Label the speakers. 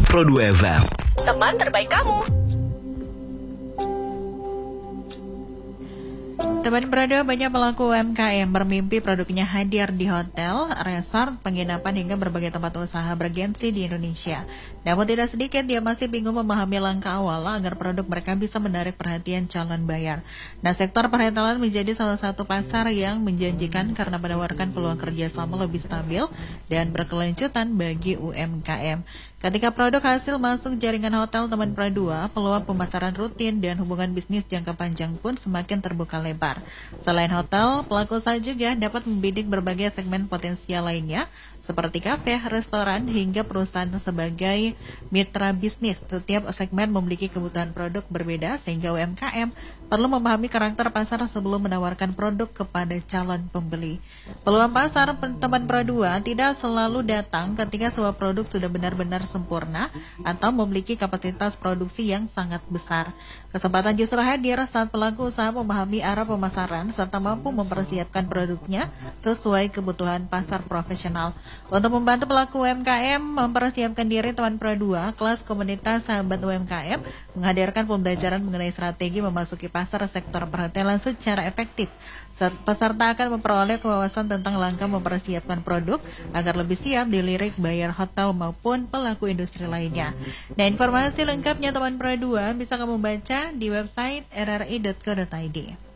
Speaker 1: Pro 2 FM.
Speaker 2: Teman terbaik kamu.
Speaker 3: Teman Pro 2, banyak pelaku UMKM bermimpi produknya hadir di hotel, resort, penginapan hingga berbagai tempat usaha bergengsi di Indonesia. Namun tidak sedikit dia masih bingung memahami langkah awal agar produk mereka bisa menarik perhatian calon buyer. Nah, sektor perhotelan menjadi salah satu pasar yang menjanjikan karena menawarkan peluang kerjasama lebih stabil dan berkelanjutan bagi UMKM. Ketika produk hasil masuk jaringan hotel Teman Pro 2, peluang pemasaran rutin dan hubungan bisnis jangka panjang pun semakin terbuka lebar. Selain hotel, pelaku usaha juga dapat membidik berbagai segmen potensial lainnya, seperti kafe, restoran, hingga perusahaan sebagai mitra bisnis. Setiap segmen memiliki kebutuhan produk berbeda, sehingga UMKM perlu memahami karakter pasar sebelum menawarkan produk kepada calon pembeli. Peluang pasar Teman Pro 2 tidak selalu datang ketika sebuah produk sudah benar-benar sempurna atau memiliki kapasitas produksi yang sangat besar. Kesempatan justru hadir saat pelaku usaha memahami arah pemasaran serta mampu mempersiapkan produknya sesuai kebutuhan pasar profesional. Untuk membantu pelaku UMKM mempersiapkan diri, Teman Pro 2, kelas komunitas sahabat UMKM menghadirkan pembelajaran mengenai strategi memasuki pasar sektor perhotelan secara efektif. Peserta akan memperoleh wawasan tentang langkah mempersiapkan produk agar lebih siap dilirik buyer hotel maupun pelaku industri lainnya. Nah, informasi lengkapnya Teman Pro 2 bisa kamu baca di website rri.co.id.